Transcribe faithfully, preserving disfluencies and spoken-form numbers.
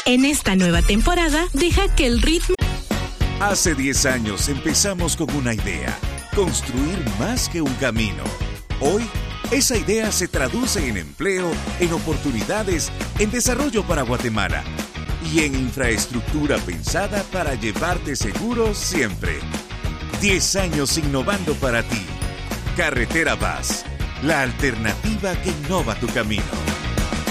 En esta nueva temporada, deja que el ritmo... Hace diez años empezamos con una idea, construir más que un camino. Hoy, esa idea se traduce en empleo, en oportunidades, en desarrollo para Guatemala y en infraestructura pensada para llevarte seguro siempre. Diez años innovando para ti. Carretera Vaz, la alternativa que innova tu camino.